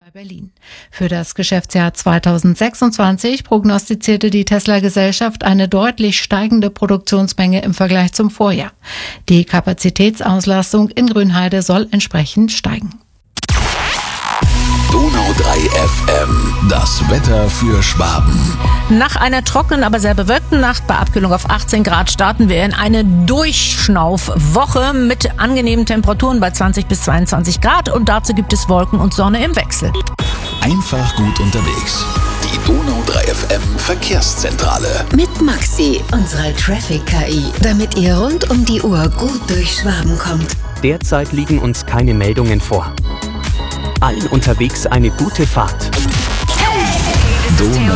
Berlin. Für das Geschäftsjahr 2026 prognostizierte die Tesla-Gesellschaft eine deutlich steigende Produktionsmenge im Vergleich zum Vorjahr. Die Kapazitätsauslastung in Grünheide soll entsprechend steigen. Donau 3 FM, das Wetter für Schwaben. Nach einer trockenen, aber sehr bewölkten Nacht bei Abkühlung auf 18 Grad starten wir in eine Durchschnaufwoche mit angenehmen Temperaturen bei 20 bis 22 Grad und dazu gibt es Wolken und Sonne im Wechsel. Einfach gut unterwegs. Die Donau 3 FM Verkehrszentrale. Mit Maxi, unserer Traffic-KI, damit ihr rund um die Uhr gut durch Schwaben kommt. Derzeit liegen uns keine Meldungen vor. Allen unterwegs eine gute Fahrt. Donau